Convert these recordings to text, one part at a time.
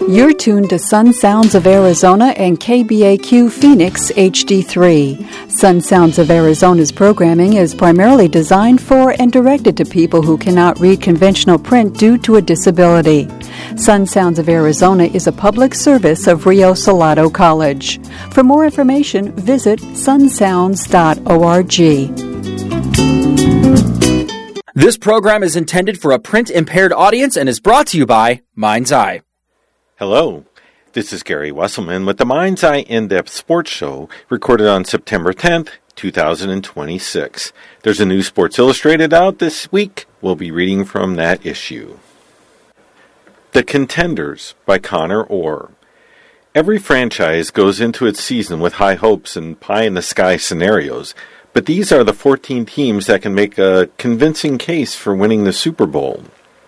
You're tuned to Sun Sounds of Arizona and KBAQ Phoenix HD3. Sun Sounds of Arizona's programming is primarily designed for and directed to people who cannot read conventional print due to a disability. Sun Sounds of Arizona is a public service of Rio Salado College. For more information, visit sunsounds.org. This program is intended for a print-impaired audience and is brought to you by Mind's Eye. Hello, this is Gary Wesselman with the Mind's Eye In-Depth Sports Show, recorded on September 10th, 2026. There's a new Sports Illustrated out this week. We'll be reading from that issue. The Contenders by Connor Orr. Every franchise goes into its season with high hopes and pie-in-the-sky scenarios, but these are the 14 teams that can make a convincing case for winning the Super Bowl.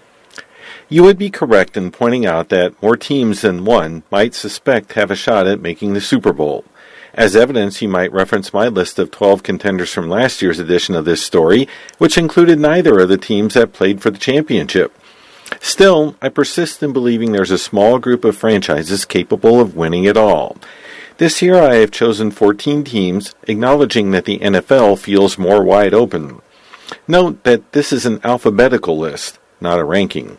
You would be correct in pointing out that more teams than one might suspect have a shot at making the Super Bowl. As evidence, you might reference my list of 12 contenders from last year's edition of this story, which included neither of the teams that played for the championship. Still, I persist in believing there's a small group of franchises capable of winning it all. This year I have chosen 14 teams, acknowledging that the NFL feels more wide open. Note that this is an alphabetical list, not a ranking.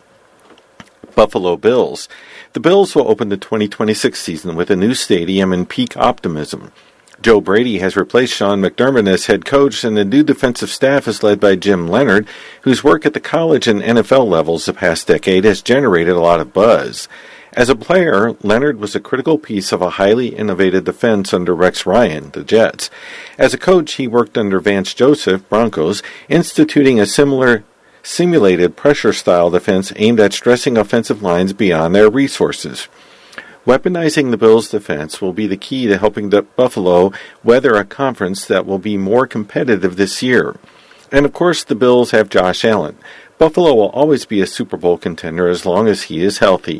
Buffalo Bills. The Bills will open the 2026 season with a new stadium and peak optimism. Joe Brady has replaced Sean McDermott as head coach, and the new defensive staff is led by Jim Leonhard, whose work at the college and NFL levels the past decade has generated a lot of buzz. As a player, Leonhard was a critical piece of a highly innovative defense under Rex Ryan, the Jets. As a coach, he worked under Vance Joseph, Broncos, instituting a similar simulated pressure-style defense aimed at stressing offensive lines beyond their resources. Weaponizing the Bills' defense will be the key to helping Buffalo weather a conference that will be more competitive this year. And of course, the Bills have Josh Allen. Buffalo will always be a Super Bowl contender as long as he is healthy.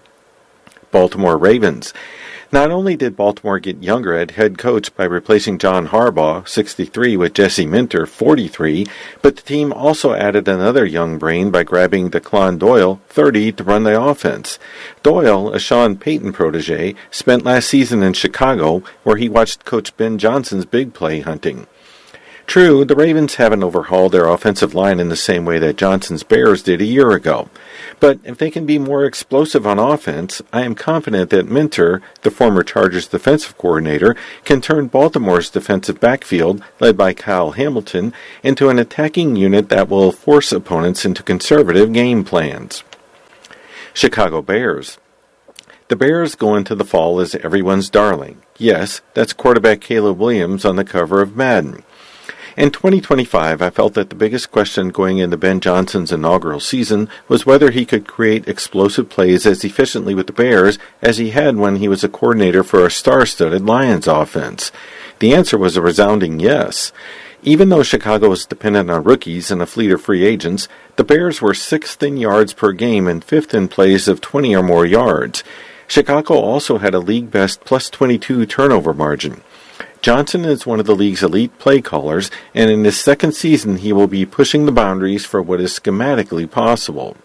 Baltimore Ravens. Not only did Baltimore get younger at head coach by replacing John Harbaugh, 63, with Jesse Minter, 43, but the team also added another young brain by grabbing Declan Doyle, 30, to run the offense. Doyle, a Sean Payton protege, spent last season in Chicago, where he watched Coach Ben Johnson's big play hunting. True, the Ravens haven't overhauled their offensive line in the same way that Johnson's Bears did a year ago. But if they can be more explosive on offense, I am confident that Minter, the former Chargers defensive coordinator, can turn Baltimore's defensive backfield, led by Kyle Hamilton, into an attacking unit that will force opponents into conservative game plans. Chicago Bears. The Bears go into the fall as everyone's darling. Yes, that's quarterback Caleb Williams on the cover of Madden. In 2025, I felt that the biggest question going into Ben Johnson's inaugural season was whether he could create explosive plays as efficiently with the Bears as he had when he was a coordinator for a star-studded Lions offense. The answer was a resounding yes. Even though Chicago was dependent on rookies and a fleet of free agents, the Bears were 6th in yards per game and 5th in plays of 20 or more yards. Chicago also had a league-best plus 22 turnover margin. Johnson is one of the league's elite play callers, and in his second season he will be pushing the boundaries for what is schematically possible.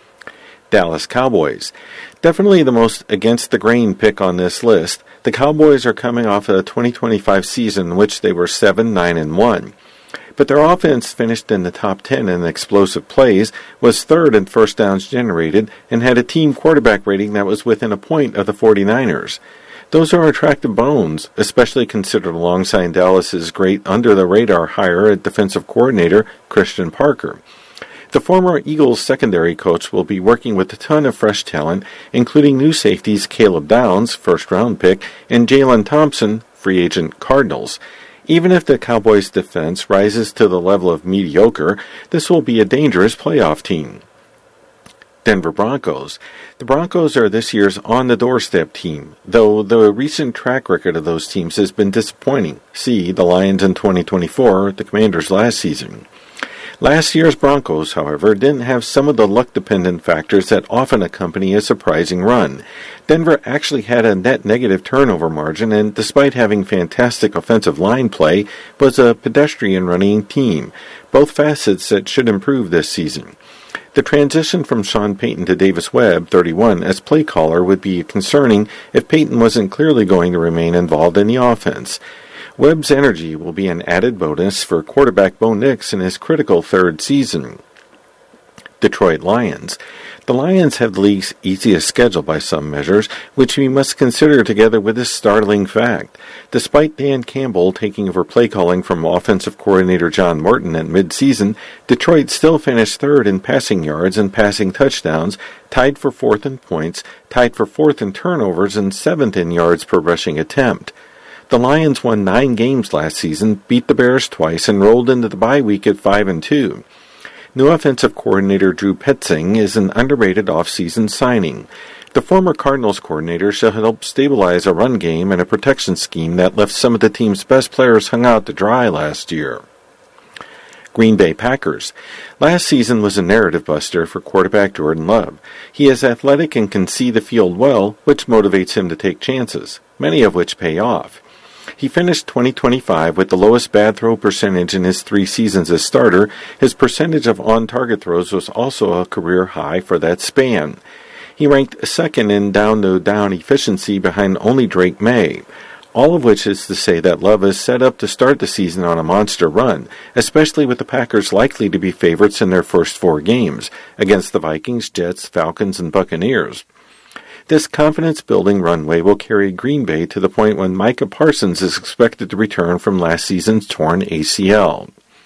Dallas Cowboys. Definitely the most against-the-grain pick on this list. The Cowboys are coming off a 2025 season in which they were 7-9-1. But their offense finished in the top 10 in explosive plays, was 3rd in first downs generated, and had a team quarterback rating that was within a point of the 49ers. Those are attractive bones, especially considered alongside Dallas's great under-the-radar hire at defensive coordinator Christian Parker. The former Eagles secondary coach will be working with a ton of fresh talent, including new safeties Caleb Downs, first-round pick, and Jalen Thompson, free agent Cardinals. Even if the Cowboys' defense rises to the level of mediocre, this will be a dangerous playoff team. Denver Broncos. The Broncos are this year's on-the-doorstep team, though the recent track record of those teams has been disappointing. See the Lions in 2024, the Commanders last season. Last year's Broncos, however, didn't have some of the luck-dependent factors that often accompany a surprising run. Denver actually had a net negative turnover margin, and despite having fantastic offensive line play, was a pedestrian running team, both facets that should improve this season. The transition from Sean Payton to Davis Webb, 31, as play caller would be concerning if Payton wasn't clearly going to remain involved in the offense. Webb's energy will be an added bonus for quarterback Bo Nix in his critical third season. Detroit Lions. The Lions have the league's easiest schedule by some measures, which we must consider together with this startling fact. Despite Dan Campbell taking over play calling from offensive coordinator John Morton at midseason, Detroit still finished third in passing yards and passing touchdowns, tied for fourth in points, tied for fourth in turnovers, and seventh in yards per rushing attempt. The Lions won 9 games last season, beat the Bears twice, and rolled into the bye week at 5-2. New offensive coordinator Drew Petzing is an underrated off-season signing. The former Cardinals coordinator shall help stabilize a run game and a protection scheme that left some of the team's best players hung out to dry last year. Green Bay Packers. Last season was a narrative buster for quarterback Jordan Love. He is athletic and can see the field well, which motivates him to take chances, many of which pay off. He finished 2025 with the lowest bad throw percentage in his 3 seasons as starter. His percentage of on-target throws was also a career high for that span. He ranked second in down-to-down efficiency behind only Drake May. All of which is to say that Love is set up to start the season on a monster run, especially with the Packers likely to be favorites in their first 4 games, against the Vikings, Jets, Falcons, and Buccaneers. This confidence-building runway will carry Green Bay to the point when Micah Parsons is expected to return from last season's torn ACL.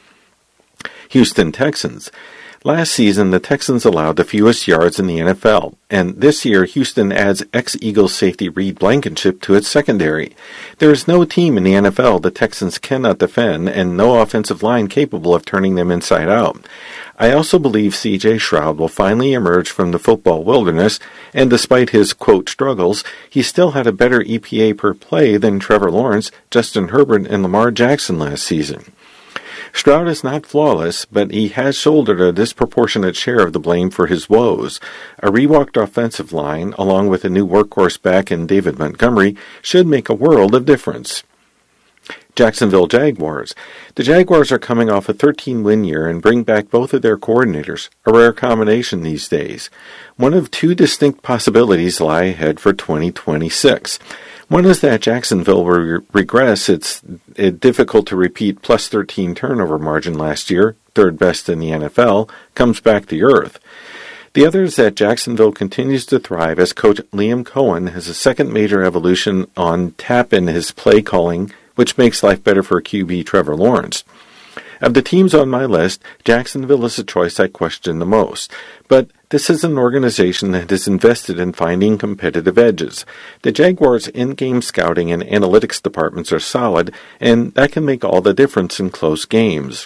Houston Texans. Last season, the Texans allowed the fewest yards in the NFL, and this year Houston adds ex-Eagles safety Reed Blankenship to its secondary. There is no team in the NFL the Texans cannot defend, and no offensive line capable of turning them inside out. I also believe C.J. Stroud will finally emerge from the football wilderness, and despite his, quote, struggles, he still had a better EPA per play than Trevor Lawrence, Justin Herbert, and Lamar Jackson last season. Stroud is not flawless, but he has shouldered a disproportionate share of the blame for his woes. A reworked offensive line, along with a new workhorse back in David Montgomery, should make a world of difference. Jacksonville Jaguars. The Jaguars are coming off a 13-win year and bring back both of their coordinators, a rare combination these days. One of 2 distinct possibilities lie ahead for 2026. One is that Jacksonville will regress its difficult to repeat plus 13 turnover margin last year, third best in the NFL, comes back to earth. The other is that Jacksonville continues to thrive as coach Liam Cohen has a second major evolution on tap in his play calling, which makes life better for QB Trevor Lawrence. Of the teams on my list, Jacksonville is the choice I question the most. But this is an organization that is invested in finding competitive edges. The Jaguars' in-game scouting and analytics departments are solid, and that can make all the difference in close games.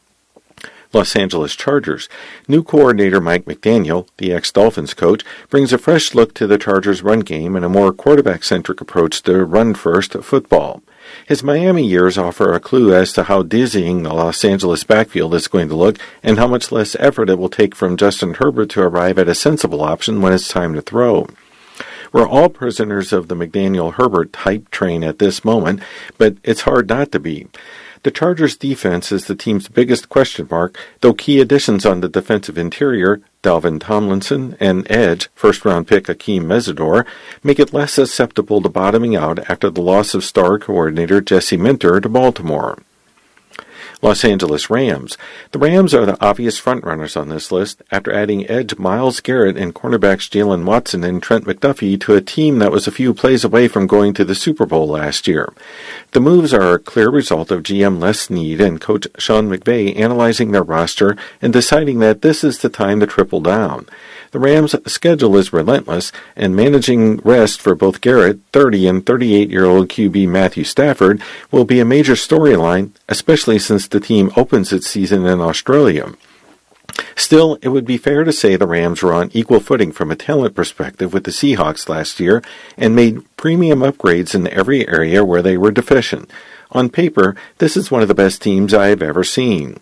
Los Angeles Chargers. New coordinator Mike McDaniel, the ex-Dolphins coach, brings a fresh look to the Chargers' run game and a more quarterback-centric approach to run-first football. His Miami years offer a clue as to how dizzying the Los Angeles backfield is going to look and how much less effort it will take from Justin Herbert to arrive at a sensible option when it's time to throw. We're all prisoners of the McDaniel-Herbert hype train at this moment, but it's hard not to be. The Chargers' defense is the team's biggest question mark, though key additions on the defensive interior, Dalvin Tomlinson, and edge, first-round pick Akeem Mesidor, make it less susceptible to bottoming out after the loss of star coordinator Jesse Minter to Baltimore. Los Angeles Rams. The Rams are the obvious frontrunners on this list after adding edge Myles Garrett and cornerbacks Jalen Watson and Trent McDuffie to a team that was a few plays away from going to the Super Bowl last year. The moves are a clear result of GM Les Snead and coach Sean McVay analyzing their roster and deciding that this is the time to triple down. The Rams' schedule is relentless, and managing rest for both Garrett, 30 and 38-year-old QB Matthew Stafford, will be a major storyline, especially since the team opens its season in Australia. Still, it would be fair to say the Rams were on equal footing from a talent perspective with the Seahawks last year and made premium upgrades in every area where they were deficient. On paper, this is one of the best teams I have ever seen.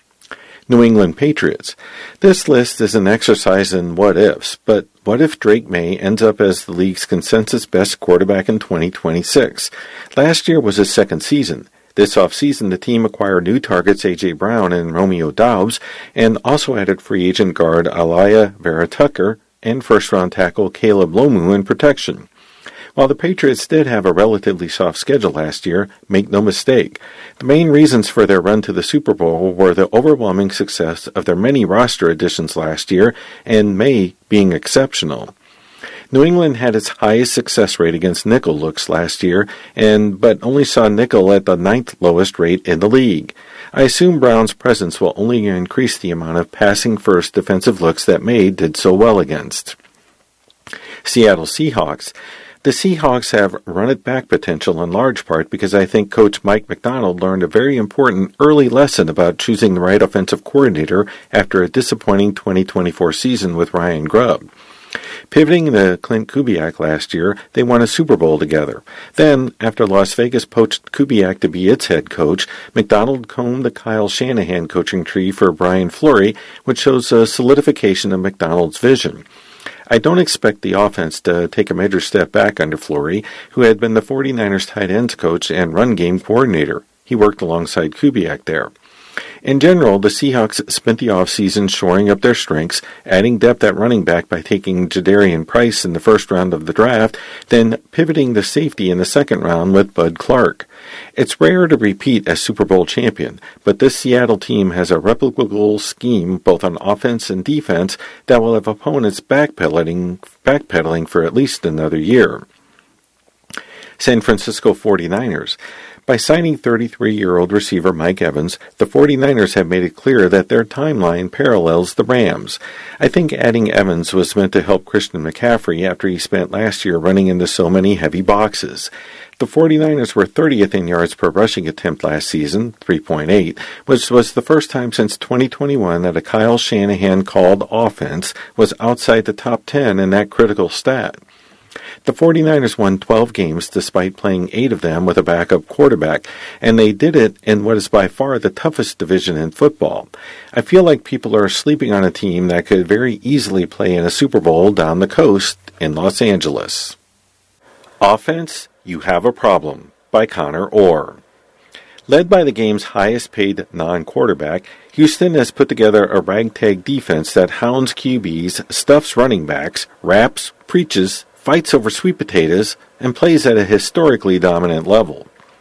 New England Patriots. This list is an exercise in what-ifs, but what if Drake May ends up as the league's consensus best quarterback in 2026? Last year was his second season. This offseason, the team acquired new targets A.J. Brown and Romeo Doubs, and also added free agent guard Aliyah Vera-Tucker and first-round tackle Caleb Lomu in protection. While the Patriots did have a relatively soft schedule last year, make no mistake, the main reasons for their run to the Super Bowl were the overwhelming success of their many roster additions last year, and May being exceptional. New England had its highest success rate against nickel looks last year, but only saw nickel at the 9th lowest rate in the league. I assume Brown's presence will only increase the amount of passing-first defensive looks that May did so well against. Seattle Seahawks. The Seahawks have run-it-back potential in large part because I think Coach Mike Macdonald learned a very important early lesson about choosing the right offensive coordinator after a disappointing 2024 season with Ryan Grubb. Pivoting to Clint Kubiak last year, they won a Super Bowl together. Then, after Las Vegas poached Kubiak to be its head coach, Macdonald combed the Kyle Shanahan coaching tree for Brian Fleury, which shows a solidification of Macdonald's vision. I don't expect the offense to take a major step back under Fleury, who had been the 49ers tight ends coach and run game coordinator. He worked alongside Kubiak there. In general, the Seahawks spent the offseason shoring up their strengths, adding depth at running back by taking Jadarian Price in the first round of the draft, then pivoting to safety in the second round with Bud Clark. It's rare to repeat as Super Bowl champion, but this Seattle team has a replicable scheme both on offense and defense that will have opponents backpedaling for at least another year. San Francisco 49ers. By signing 33-year-old receiver Mike Evans, the 49ers have made it clear that their timeline parallels the Rams. I think adding Evans was meant to help Christian McCaffrey after he spent last year running into so many heavy boxes. The 49ers were 30th in yards per rushing attempt last season, 3.8, which was the first time since 2021 that a Kyle Shanahan-called offense was outside the top 10 in that critical stat. The 49ers won 12 games despite playing 8 of them with a backup quarterback, and they did it in what is by far the toughest division in football. I feel like people are sleeping on a team that could very easily play in a Super Bowl down the coast in Los Angeles. Offense, You Have a Problem by Connor Orr. Led by the game's highest-paid non-quarterback, Houston has put together a ragtag defense that hounds QBs, stuffs running backs, raps, preaches, fights over sweet potatoes, and plays at a historically dominant level.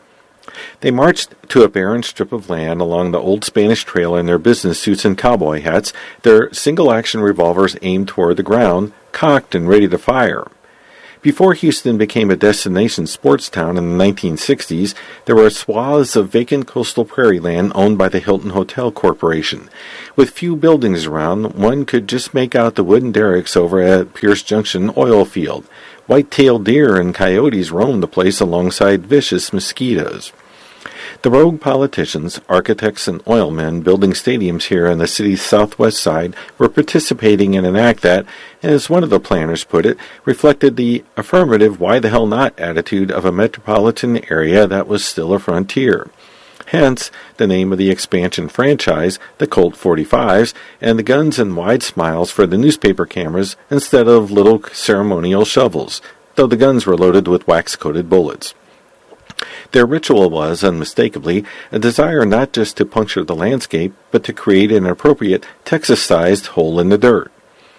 They marched to a barren strip of land along the old Spanish Trail in their business suits and cowboy hats, their single-action revolvers aimed toward the ground, cocked and ready to fire. Before Houston became a destination sports town in the 1960s, there were swaths of vacant coastal prairie land owned by the Hilton Hotel Corporation. With few buildings around, one could just make out the wooden derricks over at Pierce Junction oil field. White-tailed deer and coyotes roamed the place alongside vicious mosquitoes. The rogue politicians, architects, and oilmen building stadiums here on the city's southwest side were participating in an act that, as one of the planners put it, reflected the affirmative why-the-hell-not attitude of a metropolitan area that was still a frontier. Hence, the name of the expansion franchise, the Colt 45s, and the guns and wide smiles for the newspaper cameras instead of little ceremonial shovels, though the guns were loaded with wax-coated bullets. Their ritual was, unmistakably, a desire not just to puncture the landscape, but to create an appropriate Texas-sized hole in the dirt.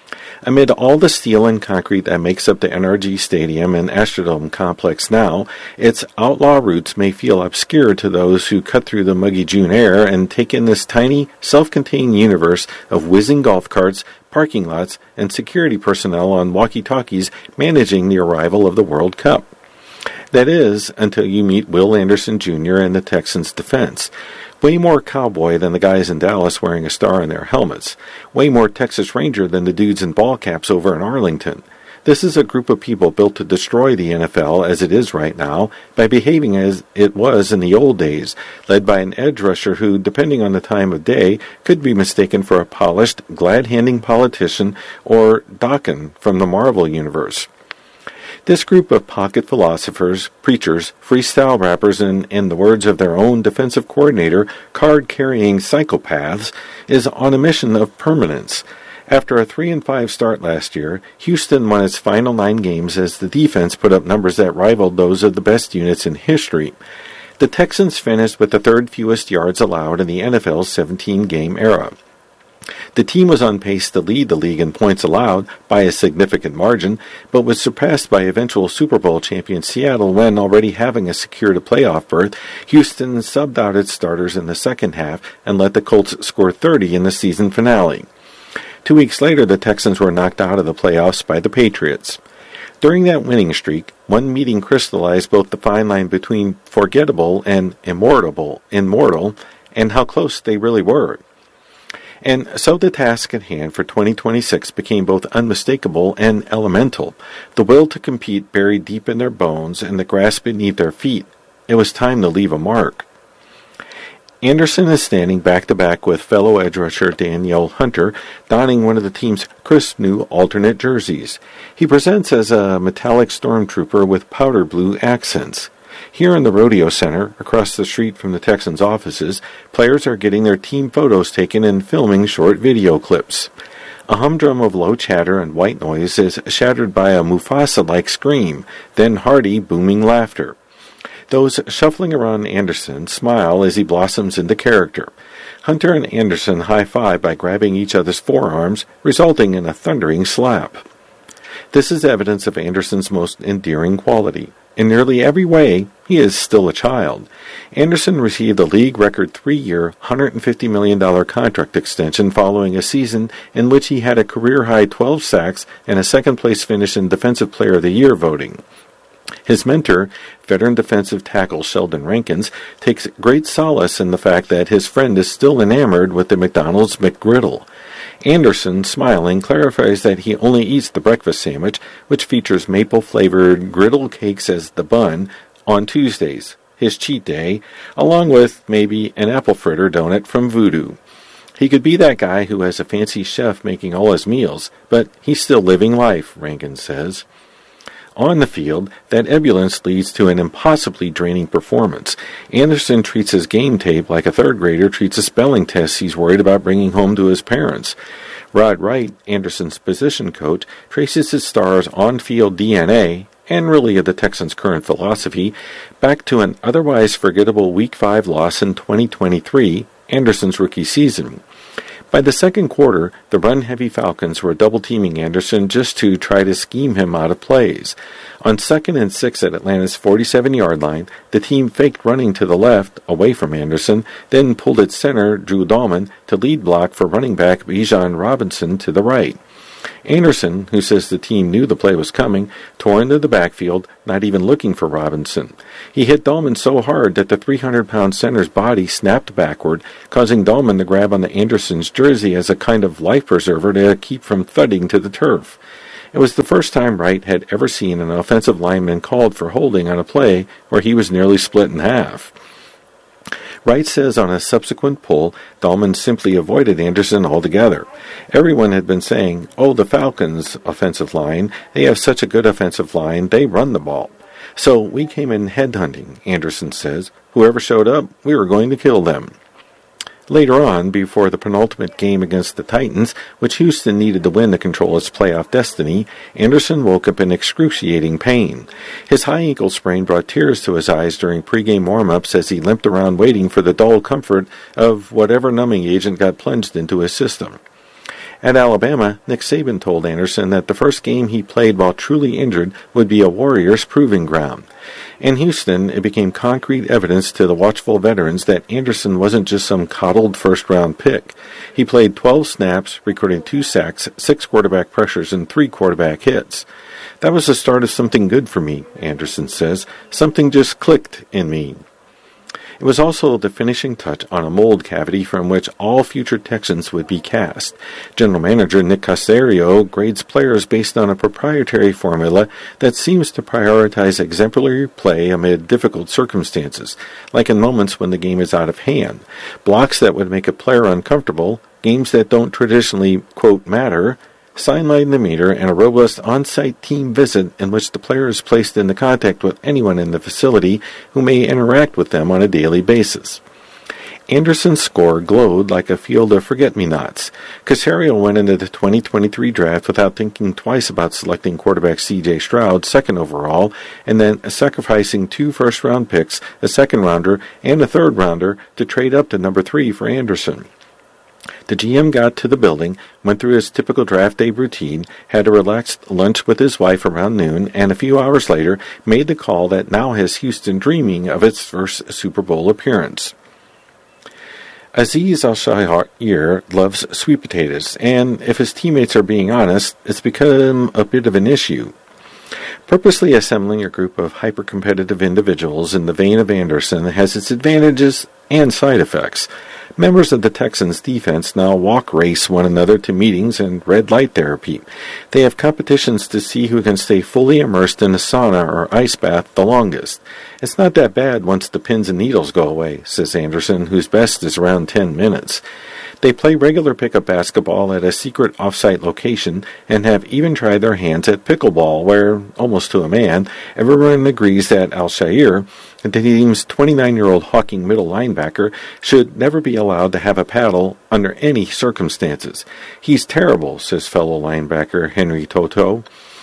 Amid all the steel and concrete that makes up the NRG Stadium and Astrodome complex now, its outlaw roots may feel obscure to those who cut through the muggy June air and take in this tiny, self-contained universe of whizzing golf carts, parking lots, and security personnel on walkie-talkies managing the arrival of the World Cup. That is, until you meet Will Anderson Jr. and the Texans' defense. Way more cowboy than the guys in Dallas wearing a star in their helmets. Way more Texas Ranger than the dudes in ball caps over in Arlington. This is a group of people built to destroy the NFL as it is right now by behaving as it was in the old days, led by an edge rusher who, depending on the time of day, could be mistaken for a polished, glad-handing politician or Daken from the Marvel Universe. This group of pocket philosophers, preachers, freestyle rappers, and, in the words of their own defensive coordinator, card-carrying psychopaths, is on a mission of permanence. After a 3-5 start last year, Houston won its final 9 games as the defense put up numbers that rivaled those of the best units in history. The Texans finished with the third fewest yards allowed in the NFL's 17-game era. The team was on pace to lead the league in points allowed by a significant margin, but was surpassed by eventual Super Bowl champion Seattle when, already having secured a playoff berth, Houston subbed out its starters in the second half and let the Colts score 30 in the season finale. 2 weeks later, the Texans were knocked out of the playoffs by the Patriots. During that winning streak, one meeting crystallized both the fine line between forgettable and immortal, and how close they really were. And so the task at hand for 2026 became both unmistakable and elemental, the will to compete buried deep in their bones and the grass beneath their feet. It was time to leave a mark. Anderson is standing back-to-back with fellow edge rusher Danielle Hunter, donning one of the team's crisp new alternate jerseys. He presents as a metallic stormtrooper with powder blue accents. Here in the Rodeo Center, across the street from the Texans' offices, players are getting their team photos taken and filming short video clips. A humdrum of low chatter and white noise is shattered by a Mufasa-like scream, then hearty, booming laughter. Those shuffling around Anderson smile as he blossoms into character. Hunter and Anderson high-five by grabbing each other's forearms, resulting in a thundering slap. This is evidence of Anderson's most endearing quality. In nearly every way, he is still a child. Anderson received a league record 3-year, $150 million contract extension following a season in which he had a career-high 12 sacks and a second-place finish in Defensive Player of the Year voting. His mentor, veteran defensive tackle Sheldon Rankins, takes great solace in the fact that his friend is still enamored with the McDonald's McGriddle. Anderson, smiling, clarifies that he only eats the breakfast sandwich, which features maple-flavored griddle cakes as the bun, on Tuesdays, his cheat day, along with, maybe, an apple fritter donut from Voodoo. He could be that guy who has a fancy chef making all his meals, but he's still living life, Rankins says. On the field, that ebullience leads to an impossibly draining performance. Anderson treats his game tape like a third grader treats a spelling test he's worried about bringing home to his parents. Rod Wright, Anderson's position coach, traces his star's on-field DNA, and really of the Texans' current philosophy, back to an otherwise forgettable Week 5 loss in 2023, Anderson's rookie season. By the second quarter, the run-heavy Falcons were double-teaming Anderson just to try to scheme him out of plays. On 2nd and 6 at Atlanta's 47-yard line, the team faked running to the left, away from Anderson, then pulled its center, Drew Dahlman, to lead block for running back Bijan Robinson to the right. Anderson, who says the team knew the play was coming, tore into the backfield, not even looking for Robinson. He hit Dahlman so hard that the 300-pound center's body snapped backward, causing Dahlman to grab onto Anderson's jersey as a kind of life preserver to keep from thudding to the turf. It was the first time Wright had ever seen an offensive lineman called for holding on a play where he was nearly split in half. Wright says on a subsequent poll, Dahlman simply avoided Anderson altogether. Everyone had been saying, oh, the Falcons' offensive line, they have such a good offensive line, they run the ball. So we came in headhunting, Anderson says. Whoever showed up, we were going to kill them. Later on, before the penultimate game against the Titans, which Houston needed to win to control its playoff destiny, Anderson woke up in excruciating pain. His high ankle sprain brought tears to his eyes during pregame warm-ups as he limped around waiting for the dull comfort of whatever numbing agent got plunged into his system. At Alabama, Nick Saban told Anderson that the first game he played while truly injured would be a Warriors' proving ground. In Houston, it became concrete evidence to the watchful veterans that Anderson wasn't just some coddled first-round pick. He played 12 snaps, recording 2 sacks, 6 quarterback pressures, and 3 quarterback hits. That was the start of something good for me, Anderson says. Something just clicked in me. It was also the finishing touch on a mold cavity from which all future Texans would be cast. General Manager Nick Caserio grades players based on a proprietary formula that seems to prioritize exemplary play amid difficult circumstances, like in moments when the game is out of hand, blocks that would make a player uncomfortable, games that don't traditionally, quote, matter, sideline the meter, and a robust on-site team visit in which the player is placed into contact with anyone in the facility who may interact with them on a daily basis. Anderson's score glowed like a field of forget-me-nots. Caserio went into the 2023 draft without thinking twice about selecting quarterback C.J. Stroud second overall, and then sacrificing 2 first-round picks, a second-rounder, and a third-rounder to trade up to number 3 for Anderson. The GM got to the building, went through his typical draft day routine, had a relaxed lunch with his wife around noon, and a few hours later made the call that now has Houston dreaming of its first Super Bowl appearance. Azeez Al-Shaair loves sweet potatoes, and if his teammates are being honest, it's become a bit of an issue. Purposely assembling a group of hyper-competitive individuals in the vein of Anderson has its advantages and side effects. Members of the Texans' defense now walk race one another to meetings and red light therapy. They have competitions to see who can stay fully immersed in a sauna or ice bath the longest. It's not that bad once the pins and needles go away, says Anderson, whose best is around 10 minutes. They play regular pickup basketball at a secret off-site location and have even tried their hands at pickleball, where, almost to a man, everyone agrees that Al-Shaair, the team's 29-year-old Hawking middle linebacker, should never be allowed to have a paddle under any circumstances. He's terrible, says fellow linebacker Henry To'oTo'o.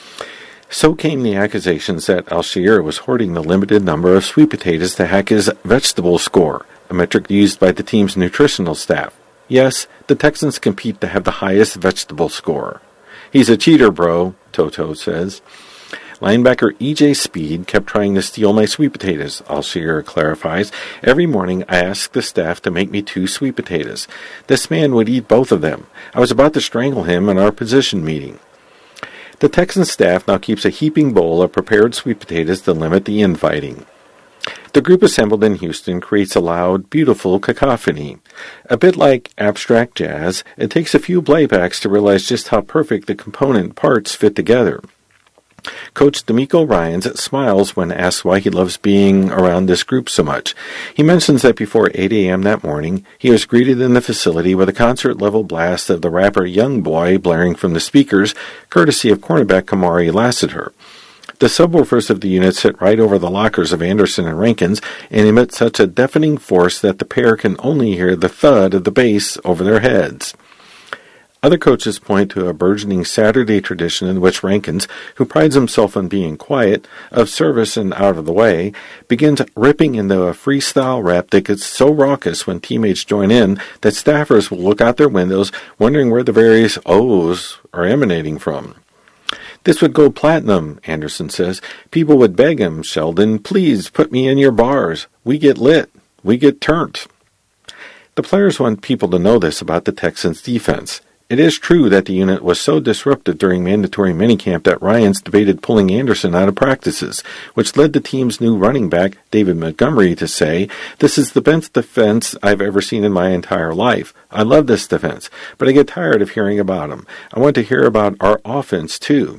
So came the accusations that Al-Shaair was hoarding the limited number of sweet potatoes to hack his vegetable score, a metric used by the team's nutritional staff. Yes, the Texans compete to have the highest vegetable score. He's a cheater, bro, To'oTo'o says. Linebacker E.J. Speed kept trying to steal my sweet potatoes, Al-Shaair clarifies. Every morning I asked the staff to make me 2 sweet potatoes. This man would eat both of them. I was about to strangle him in our position meeting. The Texans staff now keeps a heaping bowl of prepared sweet potatoes to limit the infighting. The group assembled in Houston creates a loud, beautiful cacophony. A bit like abstract jazz, it takes a few playbacks to realize just how perfect the component parts fit together. Coach D'Amico Ryans smiles when asked why he loves being around this group so much. He mentions that before 8 a.m. that morning, he was greeted in the facility with a concert-level blast of the rapper Young Boy blaring from the speakers, courtesy of cornerback Kamari Lassiter. The subwoofers of the unit sit right over the lockers of Anderson and Rankins and emit such a deafening force that the pair can only hear the thud of the bass over their heads. Other coaches point to a burgeoning Saturday tradition in which Rankins, who prides himself on being quiet, of service and out of the way, begins ripping into a freestyle rap that gets so raucous when teammates join in that staffers will look out their windows wondering where the various O's are emanating from. This would go platinum, Anderson says. People would beg him, Sheldon, please put me in your bars. We get lit. We get turned. The players want people to know this about the Texans' defense. It is true that the unit was so disrupted during mandatory minicamp that Ryans debated pulling Anderson out of practices, which led the team's new running back, David Montgomery, to say, "This is the best defense I've ever seen in my entire life. I love this defense, but I get tired of hearing about him. I want to hear about our offense, too."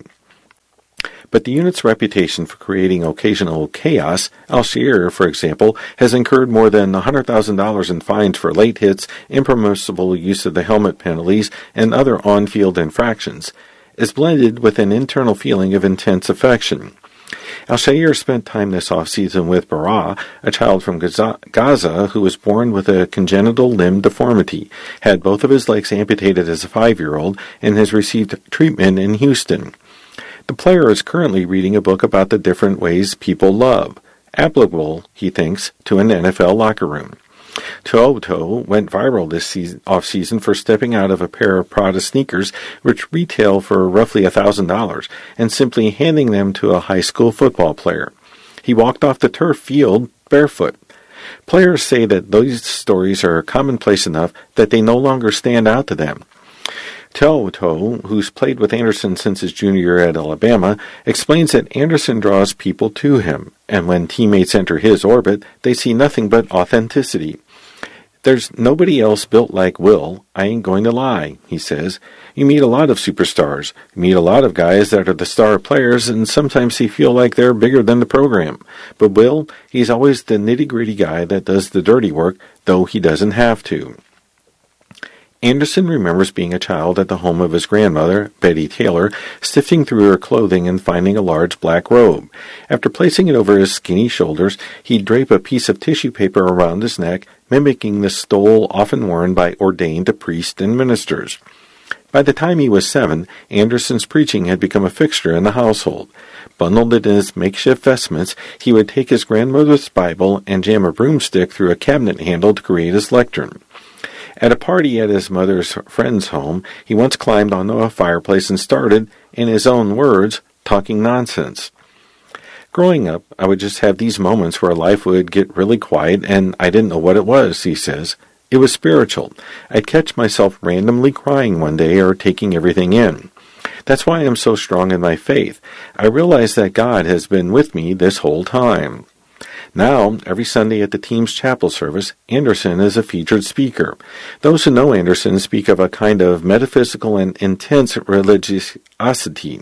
But the unit's reputation for creating occasional chaos, Al-Shaair, for example, has incurred more than $100,000 in fines for late hits, impermissible use of the helmet penalties, and other on-field infractions, is blended with an internal feeling of intense affection. Al-Shaair spent time this off-season with Barah, a child from Gaza who was born with a congenital limb deformity, had both of his legs amputated as a 5-year-old, and has received treatment in Houston. The player is currently reading a book about the different ways people love, applicable, he thinks, to an NFL locker room. To'oTo'o went viral this off-season for stepping out of a pair of Prada sneakers, which retail for roughly $1,000, and simply handing them to a high school football player. He walked off the turf field barefoot. Players say that these stories are commonplace enough that they no longer stand out to them. To'oTo'o, who's played with Anderson since his junior year at Alabama, explains that Anderson draws people to him, and when teammates enter his orbit, they see nothing but authenticity. "There's nobody else built like Will, I ain't going to lie," he says. "You meet a lot of superstars. You meet a lot of guys that are the star players, and sometimes they feel like they're bigger than the program. But Will, he's always the nitty-gritty guy that does the dirty work, though he doesn't have to." Anderson remembers being a child at the home of his grandmother, Betty Taylor, sifting through her clothing and finding a large black robe. After placing it over his skinny shoulders, he'd drape a piece of tissue paper around his neck, mimicking the stole often worn by ordained priests and ministers. By the time he was 7, Anderson's preaching had become a fixture in the household. Bundled in his makeshift vestments, he would take his grandmother's Bible and jam a broomstick through a cabinet handle to create his lectern. At a party at his mother's friend's home, he once climbed onto a fireplace and started, in his own words, talking nonsense. Growing up, I would just have these moments where life would get really quiet and I didn't know what it was, he says. It was spiritual. I'd catch myself randomly crying one day or taking everything in. That's why I'm so strong in my faith. I realize that God has been with me this whole time. Now, every Sunday at the team's chapel service, Anderson is a featured speaker. Those who know Anderson speak of a kind of metaphysical and intense religiosity.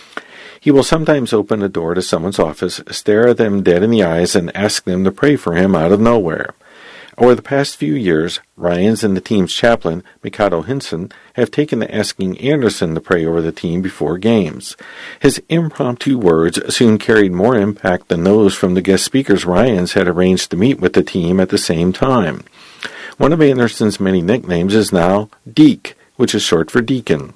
He will sometimes open a door to someone's office, stare them dead in the eyes, and ask them to pray for him out of nowhere. Over the past few years, Ryans and the team's chaplain, Mikado Hinson, have taken to asking Anderson to pray over the team before games. His impromptu words soon carried more impact than those from the guest speakers Ryans had arranged to meet with the team at the same time. One of Anderson's many nicknames is now Deke, which is short for deacon.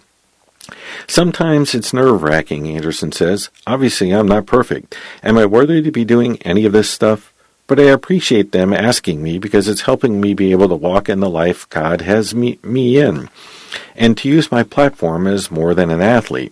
Sometimes it's nerve-wracking, Anderson says. Obviously, I'm not perfect. Am I worthy to be doing any of this stuff? But I appreciate them asking me because it's helping me be able to walk in the life God has me in, and to use my platform as more than an athlete.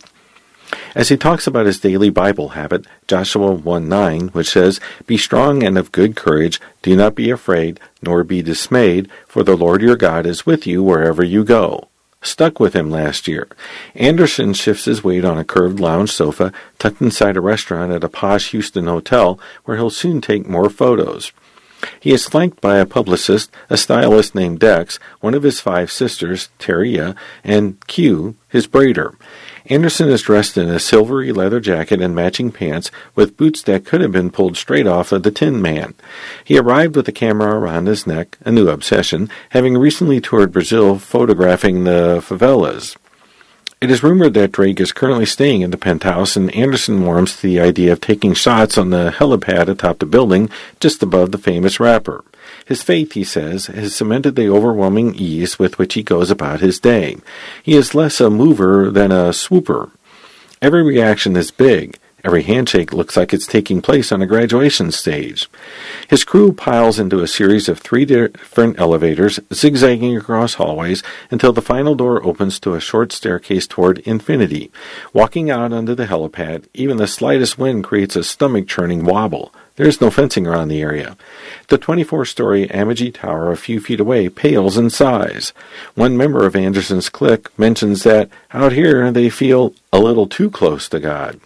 As he talks about his daily Bible habit, Joshua 1:9, which says, "Be strong and of good courage, do not be afraid, nor be dismayed, for the Lord your God is with you wherever you go," stuck with him last year. Anderson shifts his weight on a curved lounge sofa tucked inside a restaurant at a posh Houston hotel where he'll soon take more photos. He is flanked by a publicist, a stylist named Dex, one of his 5 sisters, Teria, and Q, his braider. Anderson is dressed in a silvery leather jacket and matching pants with boots that could have been pulled straight off of the Tin Man. He arrived with a camera around his neck, a new obsession, having recently toured Brazil photographing the favelas. It is rumored that Drake is currently staying in the penthouse, and Anderson warms to the idea of taking shots on the helipad atop the building just above the famous rapper. His faith, he says, has cemented the overwhelming ease with which he goes about his day. He is less a mover than a swooper. Every reaction is big. Every handshake looks like it's taking place on a graduation stage. His crew piles into a series of 3 different elevators, zigzagging across hallways until the final door opens to a short staircase toward infinity. Walking out onto the helipad, even the slightest wind creates a stomach-churning wobble. There is no fencing around the area. The 24-story Amagi Tower a few feet away pales in size. One member of Anderson's clique mentions that out here they feel a little too close to God.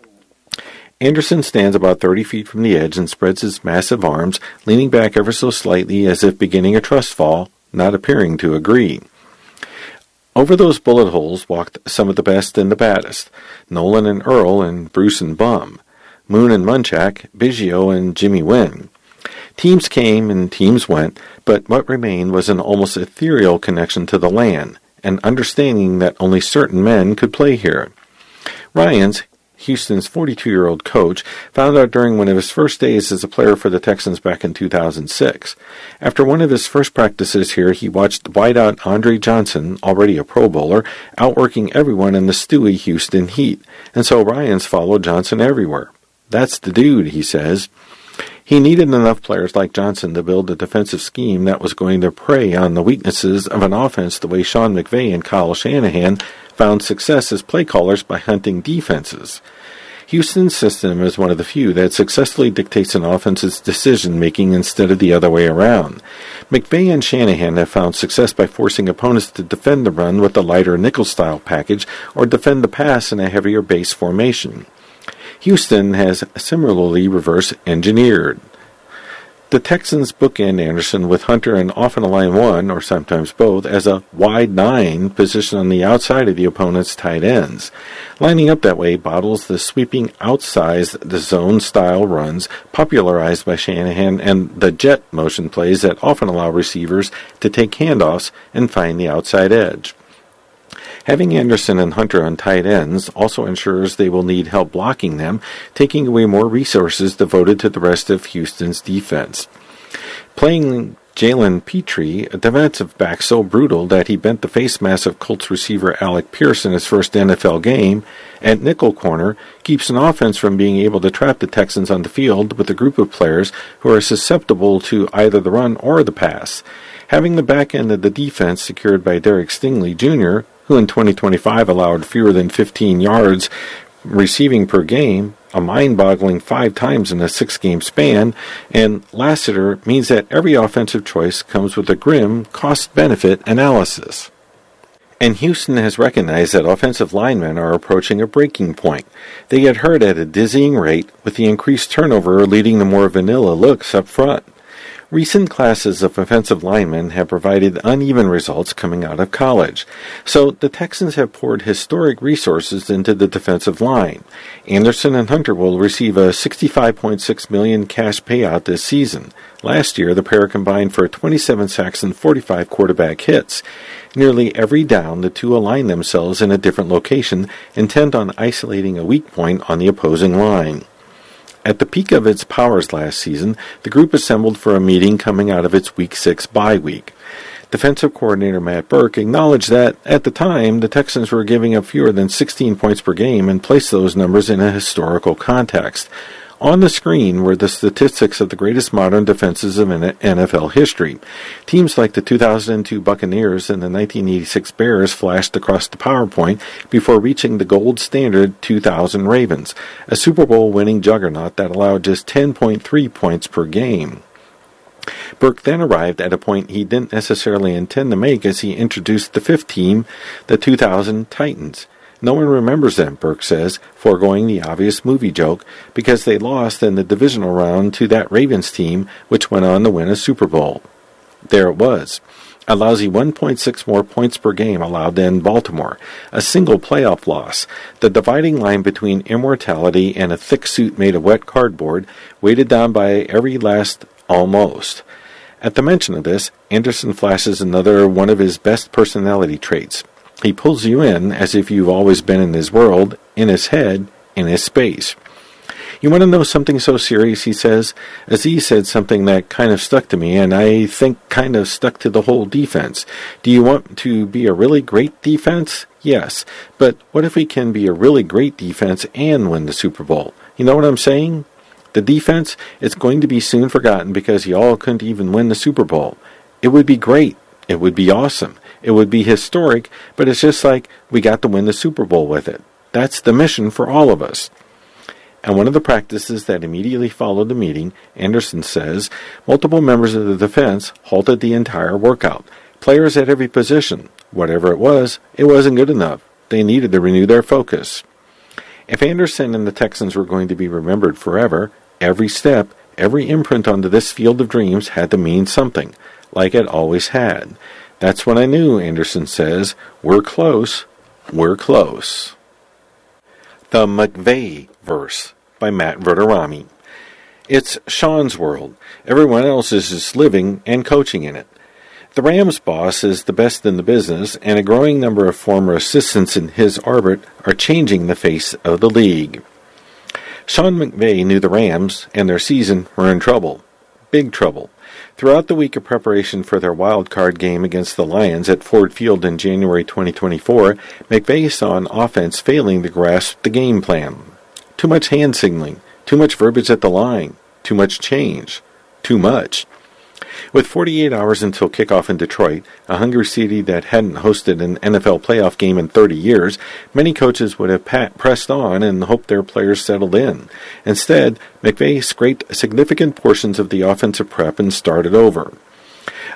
Anderson stands about 30 feet from the edge and spreads his massive arms, leaning back ever so slightly as if beginning a trust fall, not appearing to agree. Over those bullet holes walked some of the best and the baddest, Nolan and Earl and Bruce and Bum, Moon and Munchak, Biggio and Jimmy Wynn. Teams came and teams went, but what remained was an almost ethereal connection to the land, an understanding that only certain men could play here. Ryans, Houston's 42-year-old coach, found out during one of his first days as a player for the Texans back in 2006. After one of his first practices here, he watched wideout Andre Johnson, already a Pro Bowler, outworking everyone in the Stewie Houston Heat, and so Ryans followed Johnson everywhere. That's the dude, he says. He needed enough players like Johnson to build a defensive scheme that was going to prey on the weaknesses of an offense the way Sean McVay and Kyle Shanahan found success as play callers by hunting defenses. Houston's system is one of the few that successfully dictates an offense's decision-making instead of the other way around. McVay and Shanahan have found success by forcing opponents to defend the run with a lighter nickel-style package or defend the pass in a heavier base formation. Houston has similarly reverse-engineered. The Texans bookend Anderson with Hunter and often a line one, or sometimes both, as a wide 9 position on the outside of the opponent's tight ends. Lining up that way bottles the sweeping outsized the zone-style runs popularized by Shanahan and the jet motion plays that often allow receivers to take handoffs and find the outside edge. Having Anderson and Hunter on tight ends also ensures they will need help blocking them, taking away more resources devoted to the rest of Houston's defense. Playing Jalen Petrie, a defensive back so brutal that he bent the face mass of Colts receiver Alec Pierce in his first NFL game, at nickel corner, keeps an offense from being able to trap the Texans on the field with a group of players who are susceptible to either the run or the pass. Having the back end of the defense secured by Derek Stingley Jr., who in 2025 allowed fewer than 15 yards receiving per game, a mind-boggling 5 times in a 6-game span, and Lassiter means that every offensive choice comes with a grim cost-benefit analysis. And Houston has recognized that offensive linemen are approaching a breaking point. They get hurt at a dizzying rate, with the increased turnover leading to more vanilla looks up front. Recent classes of offensive linemen have provided uneven results coming out of college, so the Texans have poured historic resources into the defensive line. Anderson and Hunter will receive a $65.6 million cash payout this season. Last year, the pair combined for 27 sacks and 45 quarterback hits. Nearly every down, the two align themselves in a different location, intent on isolating a weak point on the opposing line. At the peak of its powers last season, the group assembled for a meeting coming out of its Week 6 bye week. Defensive coordinator Matt Burke acknowledged that, at the time, the Texans were giving up fewer than 16 points per game and placed those numbers in a historical context. On the screen were the statistics of the greatest modern defenses of NFL history. Teams like the 2002 Buccaneers and the 1986 Bears flashed across the PowerPoint before reaching the gold standard 2000 Ravens, a Super Bowl winning juggernaut that allowed just 10.3 points per game. Burke then arrived at a point he didn't necessarily intend to make as he introduced the fifth team, the 2000 Titans. No one remembers them, Burke says, foregoing the obvious movie joke, because they lost in the divisional round to that Ravens team, which went on to win a Super Bowl. There it was. A lousy 1.6 more points per game allowed than Baltimore. A single playoff loss. The dividing line between immortality and a thick suit made of wet cardboard, weighted down by every last almost. At the mention of this, Anderson flashes another one of his best personality traits. He pulls you in as if you've always been in his world, in his head, in his space. You want to know something so serious, he says? Aziz said something that kind of stuck to me, and I think kind of stuck to the whole defense. Do you want to be a really great defense? Yes. But what if we can be a really great defense and win the Super Bowl? You know what I'm saying? The defense, it's going to be soon forgotten because y'all couldn't even win the Super Bowl. It would be great. It would be awesome. It would be historic, but it's just like we got to win the Super Bowl with it. That's the mission for all of us. And one of the practices that immediately followed the meeting, Anderson says, multiple members of the defense halted the entire workout. Players at every position. Whatever it wasn't good enough. They needed to renew their focus. If Anderson and the Texans were going to be remembered forever, every step, every imprint onto this field of dreams had to mean something, like it always had. That's when I knew, Anderson says, we're close, we're close. The McVay verse by Matt Verderami. It's Sean's world. Everyone else is just living and coaching in it. The Rams boss is the best in the business, and a growing number of former assistants in his orbit are changing the face of the league. Sean McVay knew the Rams and their season were in trouble. Big trouble. Throughout the week of preparation for their wild card game against the Lions at Ford Field in January 2024, McVay saw an offense failing to grasp the game plan. Too much hand signaling, too much verbiage at the line, too much change, too much. With 48 hours until kickoff in Detroit, a hungry city that hadn't hosted an NFL playoff game in 30 years, many coaches would have pressed on and hoped their players settled in. Instead, McVay scraped significant portions of the offensive prep and started over.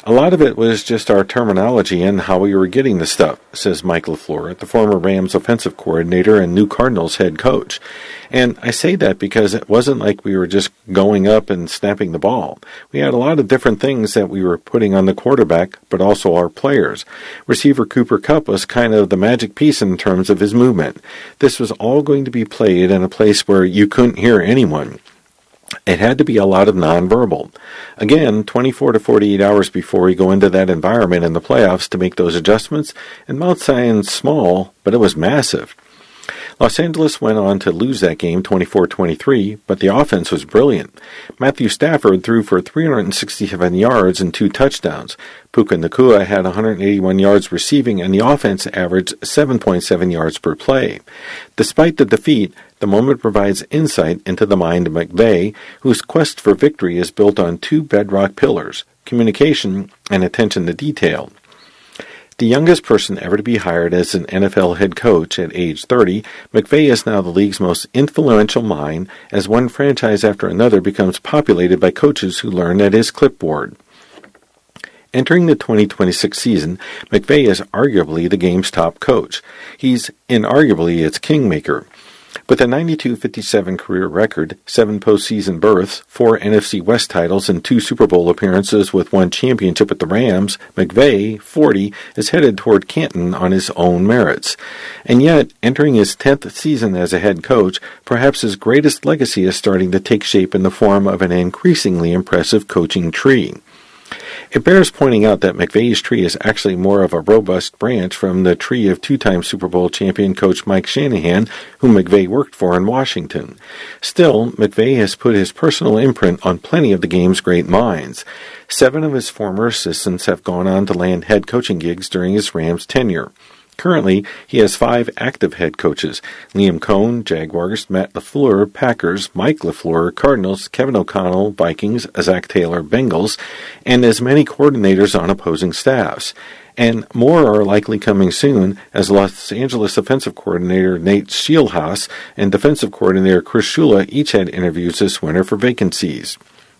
A lot of it was just our terminology and how we were getting the stuff, says Mike LaFleur, the former Rams offensive coordinator and new Cardinals head coach. And I say that because it wasn't like we were just going up and snapping the ball. We had a lot of different things that we were putting on the quarterback, but also our players. Receiver Cooper Kupp was kind of the magic piece in terms of his movement. This was all going to be played in a place where you couldn't hear anyone. It had to be a lot of nonverbal. Again, 24 to 48 hours before we go into that environment in the playoffs to make those adjustments, and Mount Zion's small, but it was massive. Los Angeles went on to lose that game 24-23, but the offense was brilliant. Matthew Stafford threw for 367 yards and 2 touchdowns. Puka Nacua had 181 yards receiving, and the offense averaged 7.7 yards per play. Despite the defeat, the moment provides insight into the mind of McVay, whose quest for victory is built on 2 bedrock pillars: communication and attention to detail. The youngest person ever to be hired as an NFL head coach at age 30, McVay is now the league's most influential mind as one franchise after another becomes populated by coaches who learn at his clipboard. Entering the 2026 season, McVay is arguably the game's top coach. He's inarguably its kingmaker. With a 92-57 career record, 7 postseason berths, 4 NFC West titles, and 2 Super Bowl appearances with 1 championship with the Rams, McVay, 40, is headed toward Canton on his own merits. And yet, entering his 10th season as a head coach, perhaps his greatest legacy is starting to take shape in the form of an increasingly impressive coaching tree. It bears pointing out that McVay's tree is actually more of a robust branch from the tree of 2-time Super Bowl champion coach Mike Shanahan, whom McVay worked for in Washington. Still, McVay has put his personal imprint on plenty of the game's great minds. 7 of his former assistants have gone on to land head coaching gigs during his Rams tenure. Currently, he has 5 active head coaches: Liam Cohn, Jaguars; Matt LaFleur, Packers; Mike LaFleur, Cardinals; Kevin O'Connell, Vikings; Zach Taylor, Bengals, and as many coordinators on opposing staffs. And more are likely coming soon, as Los Angeles offensive coordinator Nate Scheelhaase and defensive coordinator Chris Shula each had interviews this winter for vacancies.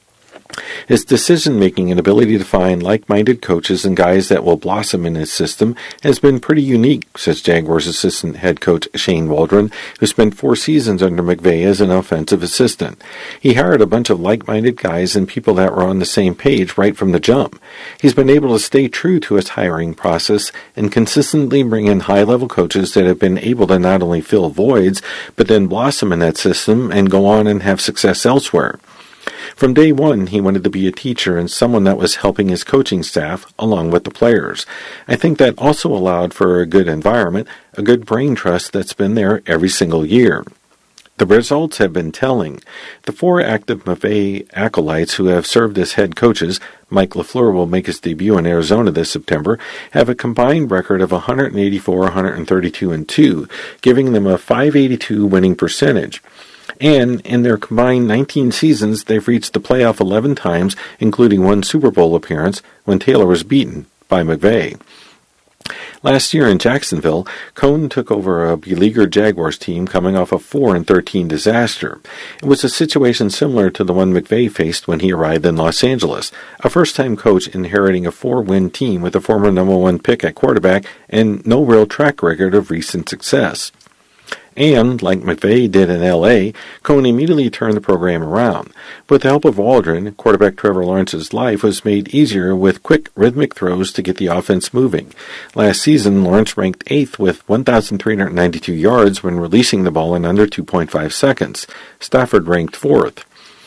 His decision-making and ability to find like-minded coaches and guys that will blossom in his system has been pretty unique, says Jaguars assistant head coach Shane Waldron, who spent 4 seasons under McVay as an offensive assistant. He hired a bunch of like-minded guys and people that were on the same page right from the jump. He's been able to stay true to his hiring process and consistently bring in high-level coaches that have been able to not only fill voids, but then blossom in that system and go on and have success elsewhere. From day one, he wanted to be a teacher and someone that was helping his coaching staff along with the players. I think that also allowed for a good environment, a good brain trust that's been there every single year. The results have been telling. The 4 active McVay acolytes who have served as head coaches, Mike LaFleur will make his debut in Arizona this September, have a combined record of 184, 132, and 2, giving them a .582 winning percentage. And in their combined 19 seasons, they've reached the playoff 11 times, including 1 Super Bowl appearance when Taylor was beaten by McVay. Last year in Jacksonville, Cohn took over a beleaguered Jaguars team coming off a 4-13 disaster. It was a situation similar to the one McVay faced when he arrived in Los Angeles, a first-time coach inheriting a 4-win team with a former number 1 pick at quarterback and no real track record of recent success. And, like McVay did in L.A., Cohn immediately turned the program around. With the help of Waldron, quarterback Trevor Lawrence's life was made easier with quick, rhythmic throws to get the offense moving. Last season, Lawrence ranked 8th with 1,392 yards when releasing the ball in under 2.5 seconds. Stafford ranked 4th.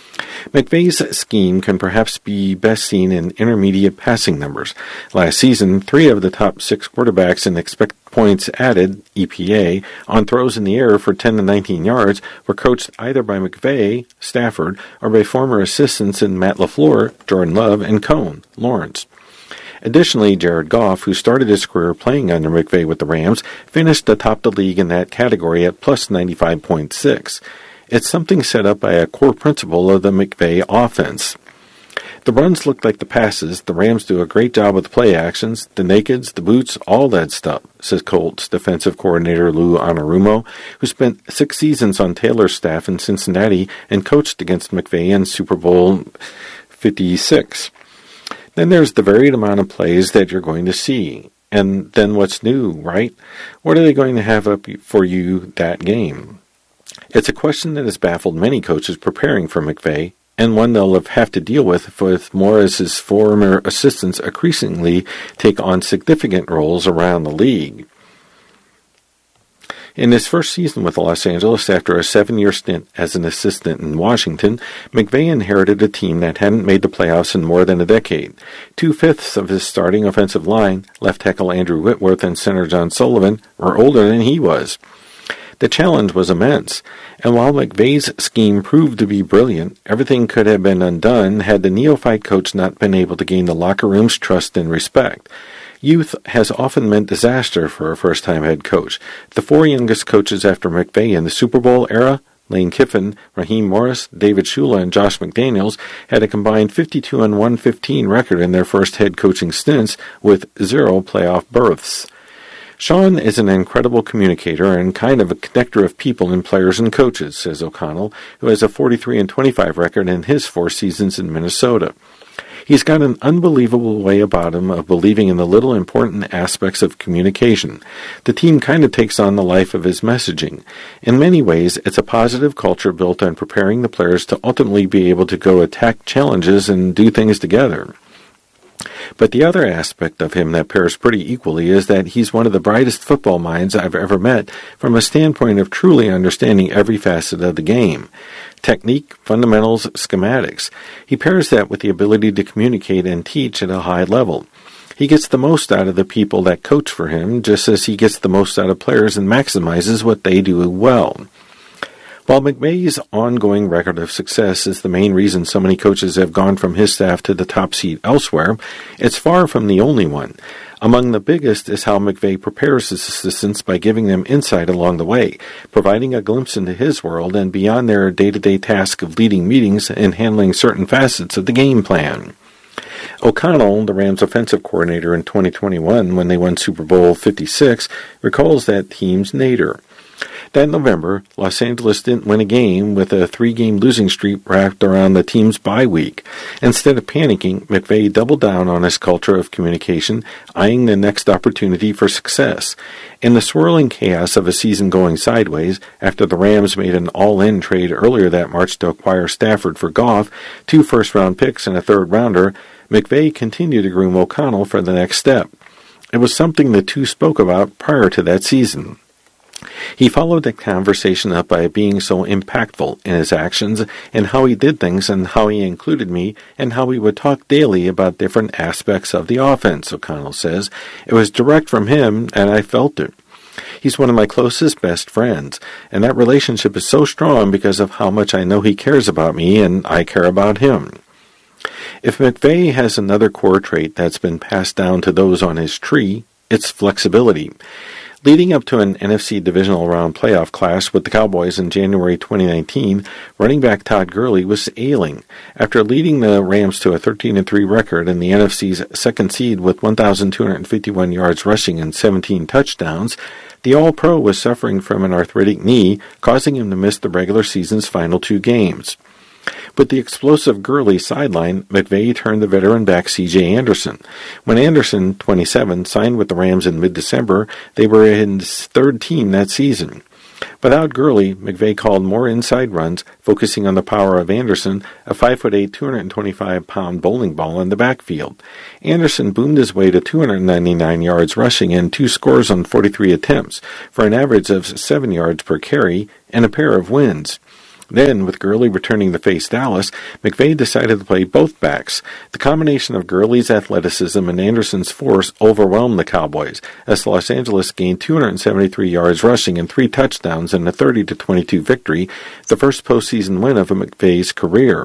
McVay's scheme can perhaps be best seen in intermediate passing numbers. Last season, 3 of the top 6 quarterbacks in expected points added, EPA, on throws in the air for 10 to 19 yards were coached either by McVay, Stafford, or by former assistants in Matt LaFleur, Jordan Love, and Cohn, Lawrence. Additionally, Jared Goff, who started his career playing under McVay with the Rams, finished atop the league in that category at plus 95.6. It's something set up by a core principle of the McVay offense. The runs look like the passes. The Rams do a great job with the play actions, the nakeds, the boots, all that stuff, says Colts defensive coordinator Lou Anarumo, who spent 6 seasons on Taylor's staff in Cincinnati and coached against McVay in Super Bowl 56. Then there's the varied amount of plays that you're going to see. And then what's new, right? What are they going to have up for you that game? It's a question that has baffled many coaches preparing for McVay, and one they'll have to deal with more as his former assistants increasingly take on significant roles around the league. In his first season with Los Angeles, after a 7-year stint as an assistant in Washington, McVay inherited a team that hadn't made the playoffs in more than a decade. 2/5 of his starting offensive line, left tackle Andrew Whitworth and center John Sullivan, were older than he was. The challenge was immense, and while McVay's scheme proved to be brilliant, everything could have been undone had the neophyte coach not been able to gain the locker room's trust and respect. Youth has often meant disaster for a first-time head coach. The 4 youngest coaches after McVay in the Super Bowl era, Lane Kiffin, Raheem Morris, David Shula, and Josh McDaniels, had a combined 52-115 record in their first head coaching stints with 0 playoff berths. Sean is an incredible communicator and kind of a connector of people and players and coaches, says O'Connell, who has a 43-25 record in his 4 seasons in Minnesota. He's got an unbelievable way about him of believing in the little important aspects of communication. The team kind of takes on the life of his messaging. In many ways, it's a positive culture built on preparing the players to ultimately be able to go attack challenges and do things together. But the other aspect of him that pairs pretty equally is that he's one of the brightest football minds I've ever met from a standpoint of truly understanding every facet of the game. Technique, fundamentals, schematics. He pairs that with the ability to communicate and teach at a high level. He gets the most out of the people that coach for him, just as he gets the most out of players and maximizes what they do well. While McVay's ongoing record of success is the main reason so many coaches have gone from his staff to the top seat elsewhere, it's far from the only one. Among the biggest is how McVay prepares his assistants by giving them insight along the way, providing a glimpse into his world and beyond their day-to-day task of leading meetings and handling certain facets of the game plan. O'Connell, the Rams offensive coordinator in 2021 when they won Super Bowl 56, recalls that team's nadir. That November, Los Angeles didn't win a game with a 3-game losing streak wrapped around the team's bye week. Instead of panicking, McVay doubled down on his culture of communication, eyeing the next opportunity for success. In the swirling chaos of a season going sideways, after the Rams made an all-in trade earlier that March to acquire Stafford for Goff, 2 first-round picks and a third-rounder, McVay continued to groom O'Connell for the next step. It was something the two spoke about prior to that season. He followed the conversation up by being so impactful in his actions and how he did things and how he included me and how we would talk daily about different aspects of the offense, O'Connell says. It was direct from him, and I felt it. He's one of my closest best friends, and that relationship is so strong because of how much I know he cares about me and I care about him. If McVay has another core trait that's been passed down to those on his tree, it's flexibility. Leading up to an NFC divisional round playoff clash with the Cowboys in January 2019, running back Todd Gurley was ailing. After leading the Rams to a 13-3 record and the NFC's second seed with 1,251 yards rushing and 17 touchdowns, the All-Pro was suffering from an arthritic knee, causing him to miss the regular season's final 2 games. With the explosive Gurley sideline, McVay turned the veteran back C.J. Anderson. When Anderson, 27, signed with the Rams in mid-December, they were his 3rd team that season. Without Gurley, McVay called more inside runs, focusing on the power of Anderson, a 5'8", 225-pound bowling ball in the backfield. Anderson boomed his way to 299 yards rushing and 2 scores on 43 attempts, for an average of 7 yards per carry and a pair of wins. Then, with Gurley returning to face Dallas, McVay decided to play both backs. The combination of Gurley's athleticism and Anderson's force overwhelmed the Cowboys, as Los Angeles gained 273 yards rushing and 3 touchdowns in a 30-22 victory, the first postseason win of McVay's career.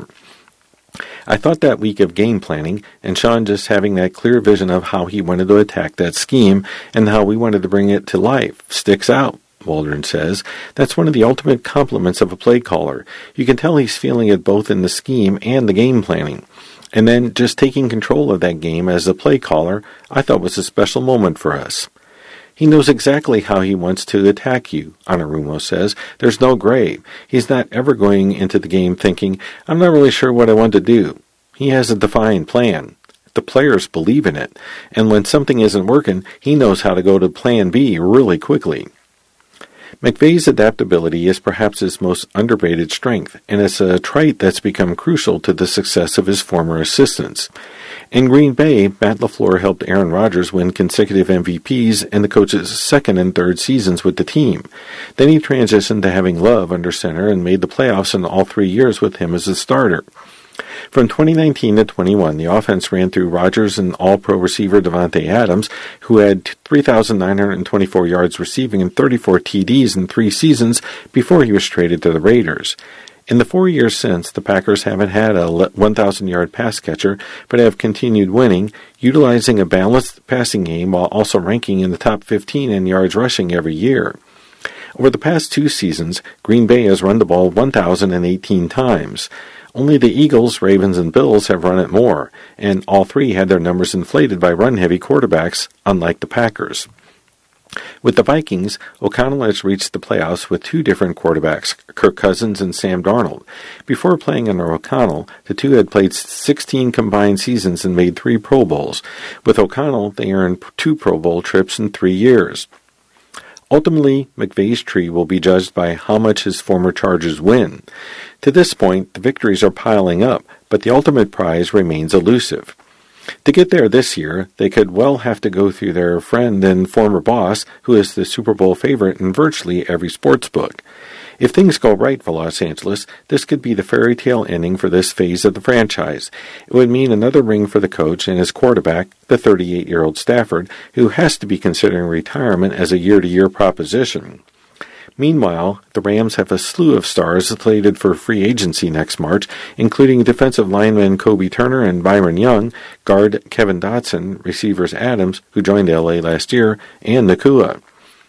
I thought that week of game planning, and Sean just having that clear vision of how he wanted to attack that scheme and how we wanted to bring it to life, sticks out. Waldron says. That's one of the ultimate compliments of a play caller. You can tell he's feeling it both in the scheme and the game planning. And then just taking control of that game as a play caller, I thought was a special moment for us. He knows exactly how he wants to attack you, Anarumo says. There's no gray. He's not ever going into the game thinking, I'm not really sure what I want to do. He has a defined plan. the players believe in it. And when something isn't working, he knows how to go to plan B really quickly. McVay's adaptability is perhaps his most underrated strength, and it's a trait that's become crucial to the success of his former assistants. In Green Bay, Matt LaFleur helped Aaron Rodgers win consecutive MVPs in the coach's second and third seasons with the team. Then he transitioned to having Love under center and made the playoffs in all 3 years with him as a starter. From 2019 to 21, the offense ran through Rodgers and All-Pro receiver Davante Adams, who had 3,924 yards receiving and 34 TDs in 3 seasons before he was traded to the Raiders. In the 4 years since, the Packers haven't had a 1,000-yard pass catcher, but have continued winning, utilizing a balanced passing game while also ranking in the top 15 in yards rushing every year. Over the past 2 seasons, Green Bay has run the ball 1,018 times. Only the Eagles, Ravens, and Bills have run it more, and all 3 had their numbers inflated by run-heavy quarterbacks, unlike the Packers. With the Vikings, O'Connell has reached the playoffs with 2 different quarterbacks, Kirk Cousins and Sam Darnold. Before playing under O'Connell, the 2 had played 16 combined seasons and made 3 Pro Bowls. With O'Connell, they earned 2 Pro Bowl trips in 3 years. Ultimately, McVay's tree will be judged by how much his former Chargers win. To this point, the victories are piling up, but the ultimate prize remains elusive. To get there this year, they could well have to go through their friend and former boss, who is the Super Bowl favorite in virtually every sports book. If things go right for Los Angeles, this could be the fairy tale ending for this phase of the franchise. It would mean another ring for the coach and his quarterback, the 38-year-old Stafford, who has to be considering retirement as a year-to-year proposition. Meanwhile, the Rams have a slew of stars slated for free agency next March, including defensive lineman Kobe Turner and Byron Young, guard Kevin Dotson, receivers Adams, who joined L.A. last year, and Nacua.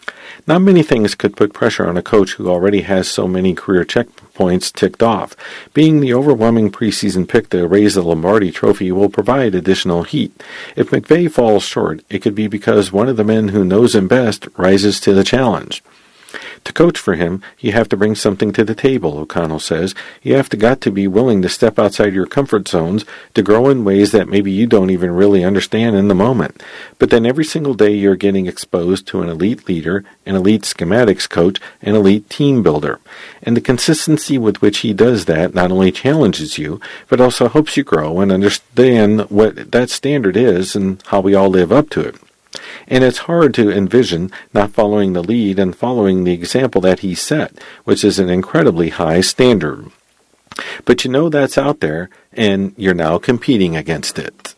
Not many things could put pressure on a coach who already has so many career checkpoints ticked off. Being the overwhelming preseason pick to raise the Lombardi Trophy will provide additional heat. If McVay falls short, it could be because one of the men who knows him best rises to the challenge. To coach for him, you have to bring something to the table, O'Connell says. You have got to be willing to step outside your comfort zones, to grow in ways that maybe you don't even really understand in the moment. But then every single day you're getting exposed to an elite leader, an elite schematics coach, an elite team builder. And the consistency with which he does that not only challenges you, but also helps you grow and understand what that standard is and how we all live up to it. And it's hard to envision not following the lead and following the example that he set, which is an incredibly high standard. But you know that's out there, and you're now competing against it.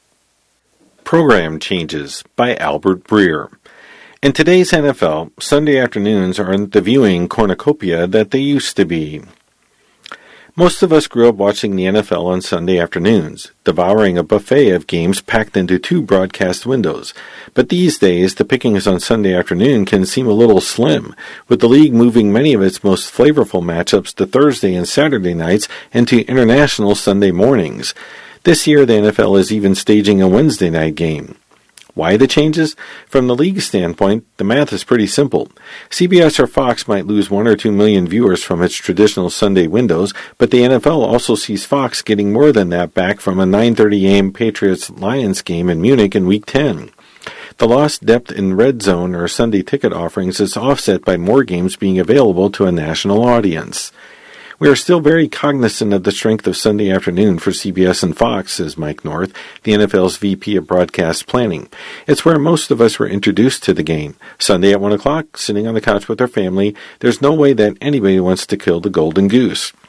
Program Changes by Albert Breer. In today's NFL, Sunday afternoons aren't the viewing cornucopia that they used to be. Most of us grew up watching the NFL on Sunday afternoons, devouring a buffet of games packed into 2 broadcast windows. But these days, the pickings on Sunday afternoon can seem a little slim, with the league moving many of its most flavorful matchups to Thursday and Saturday nights and to international Sunday mornings. This year, the NFL is even staging a Wednesday night game. Why the changes? From the league standpoint, the math is pretty simple. CBS or Fox might lose 1 or 2 million viewers from its traditional Sunday windows, but the NFL also sees Fox getting more than that back from a 9:30 a.m. Patriots-Lions game in Munich in Week 10. The lost depth in red zone or Sunday ticket offerings is offset by more games being available to a national audience. We are still very cognizant of the strength of Sunday afternoon for CBS and Fox, says Mike North, the NFL's VP of Broadcast Planning. It's where most of us were introduced to the game. Sunday at 1 o'clock, sitting on the couch with our family, there's no way that anybody wants to kill the golden goose.